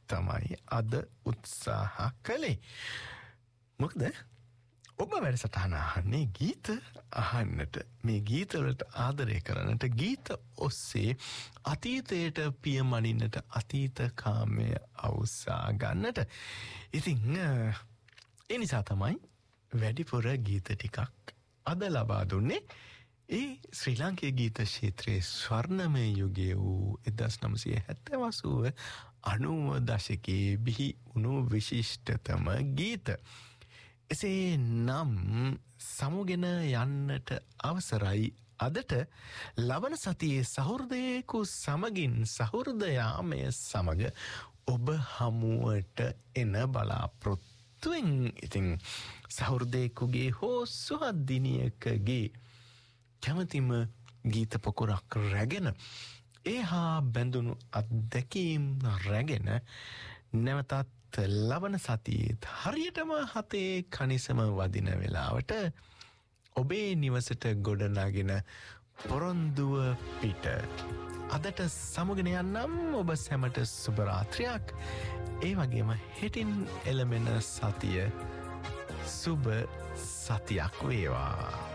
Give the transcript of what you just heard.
තමයි අද උත්සාහ කළේ. මොකද ඔබ වැඩසටහන අහන්නේ ගීත අහන්නට, මේ ගීතවලට ආදරය කරන්නට, ගීත ඔස්සේ අතීතයට පියමනින්නට, අතීත කාමය අවුස්සා ගන්නට. ඉතින් ඒ නිසා තමයි වැඩිපුර ගීත ටිකක් අද ලබා දුන්නේ. ඒ ශ්‍රී ලාංකේය ගීත ක්ෂේත්‍රයේ ස්වර්ණමය යුගයේ වූ 1970 90 දශකයේ බිහි වුණු විශිෂ්ටතම ගීත. එසේ නම් සමුගෙන යන්නට අවසරයි අදට ලබන සතියේ සහෘදයෙකු සමගින් සහෘදයාමය සමග ඔබ හමුවට එන බලාපොරොත්තුවෙන්. ඉතින් සහෘදයෙකුගේ හෝ සුහදදිනියකගේ කැමතිම ගීත පොකුරක් රැගෙන, ඒ හා බැඳුණු අත්දැකීම් රැගෙන නැවතත් ලබන සතියේත් හරියටම 7 කනිසම වදින වෙලාවට ඔබේ නිවසට ගොඩනගෙන පොරොන්දුව පිට අදට සමුගෙන යන්නම්. ඔබ සැමට සුබ රාත්‍රියක්. ඒ වගේම හෙටින් එළමෙන සතිය සුබ සතියක් වේවා.